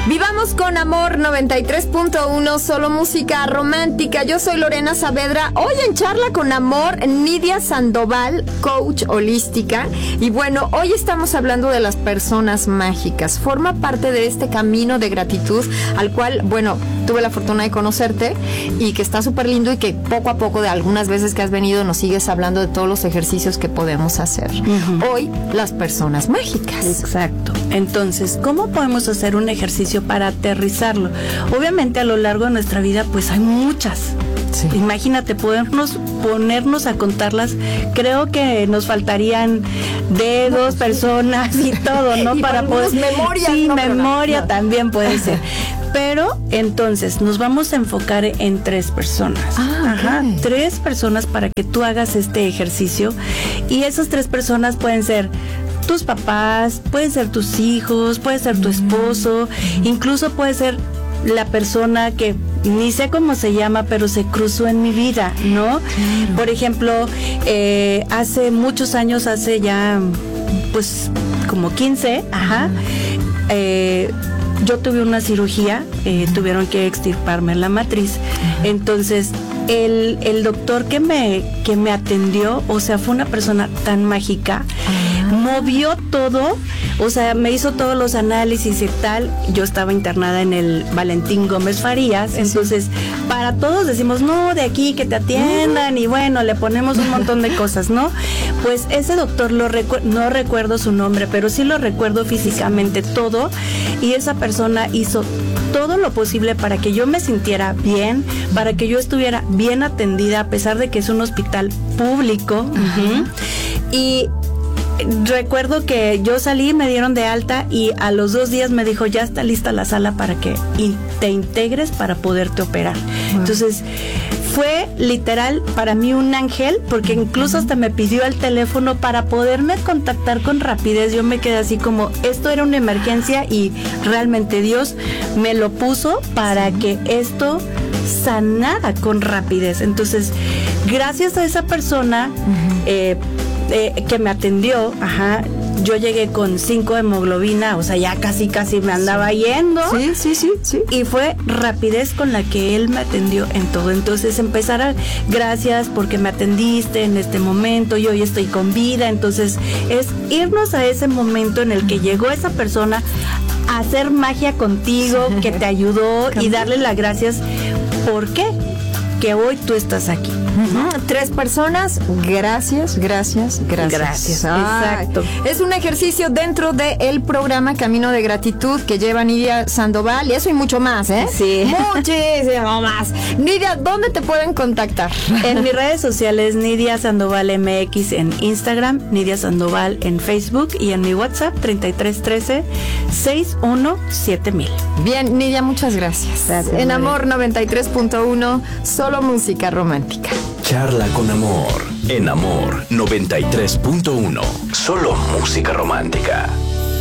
Vivamos con amor 93.1, solo música romántica. Yo soy Lorena Saavedra. Hoy en Charla con Amor, Nidia Sandoval, coach holística. Y bueno, hoy estamos hablando de las personas mágicas. Forma parte de este camino de gratitud al cual, bueno, tuve la fortuna de conocerte y que está súper lindo y que poco a poco, de algunas veces que has venido, nos sigues hablando de todos los ejercicios que podemos hacer. Hoy, las personas mágicas. Exacto. Entonces, ¿cómo podemos hacer un ejercicio para aterrizarlo? Obviamente a lo largo de nuestra vida pues hay muchas. Sí. Imagínate, ponernos a contarlas, creo que nos faltarían dedos, personas y todo, ¿no? Y para poder memoria. Sí, no, memoria no. También puede ser. Pero entonces nos vamos a enfocar en 3 personas. Okay. 3 personas para que tú hagas este ejercicio. Y esas 3 personas pueden ser tus papás, pueden ser tus hijos, puede ser tu esposo, incluso puede ser la persona que ni sé cómo se llama, pero se cruzó en mi vida, ¿no? Por ejemplo, hace muchos años, hace ya pues como 15, yo tuve una cirugía, tuvieron que extirparme la matriz. Entonces el doctor que me atendió, o sea, fue una persona tan mágica, movió todo, o sea, me hizo todos los análisis y tal. Yo estaba internada en el Valentín Gómez Farías, entonces para todos decimos, no, de aquí que te atiendan, y bueno, le ponemos un montón de cosas, ¿no? Pues ese doctor no recuerdo su nombre, pero sí lo recuerdo físicamente todo, y esa persona hizo todo lo posible para que yo me sintiera bien, para que yo estuviera bien atendida, a pesar de que es un hospital público. Y recuerdo que yo salí, me dieron de alta y a los 2 días me dijo, ya está lista la sala para que te integres para poderte operar. Entonces fue literal para mí un ángel, porque incluso hasta me pidió el teléfono para poderme contactar con rapidez. Yo me quedé así como, esto era una emergencia y realmente Dios me lo puso para que esto sanara con rapidez. Entonces, gracias a esa persona que me atendió, yo llegué con 5 de hemoglobina, o sea, ya casi me andaba yendo. Sí. Y fue rapidez con la que él me atendió en todo. Entonces gracias porque me atendiste en este momento, y hoy estoy con vida. Entonces es irnos a ese momento en el que llegó esa persona a hacer magia contigo, que te ayudó, y darle las gracias. ¿Por qué? Que hoy tú estás aquí. 3 personas, gracias. Exacto. Es un ejercicio dentro del programa Camino de Gratitud que lleva Nidia Sandoval, y eso y mucho más, ¿eh? Sí. Muchísimo más. Nidia, ¿dónde te pueden contactar? En mis redes sociales, Nidia Sandoval MX en Instagram, Nidia Sandoval en Facebook, y en mi WhatsApp 3313-617000. Bien, Nidia, muchas gracias. En Amor 93.1, solo música romántica. Charla con Amor, en Amor 93.1, solo música romántica.